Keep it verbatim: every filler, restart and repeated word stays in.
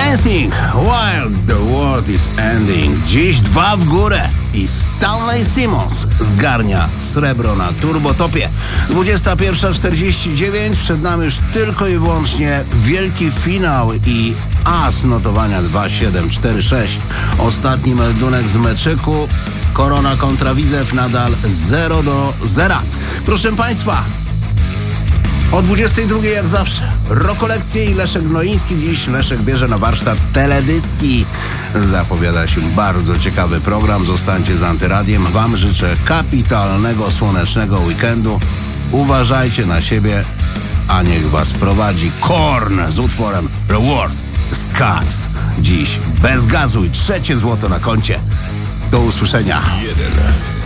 Dancing while the world is ending. Dziś dwa w górę i Stanley Simmons zgarnia srebro na turbotopie. dwudziesta pierwsza czterdzieści dziewięć. Przed nami już tylko i wyłącznie wielki finał i as notowania dwa siedem cztery sześć. Ostatni meldunek z meczyku. Korona kontra Widzew nadal zero do zera. Proszę Państwa, o dwudziestej drugiej jak zawsze Rokolekcje i Leszek Gnoiński. Dziś Leszek bierze na warsztat teledyski. Zapowiada się bardzo ciekawy program. Zostańcie z Antyradiem. Wam życzę kapitalnego, słonecznego weekendu. Uważajcie na siebie, a niech was prowadzi Korn z utworem Reward Skies. Dziś bez gazu i trzecie złoto na koncie. Do usłyszenia. Jeden.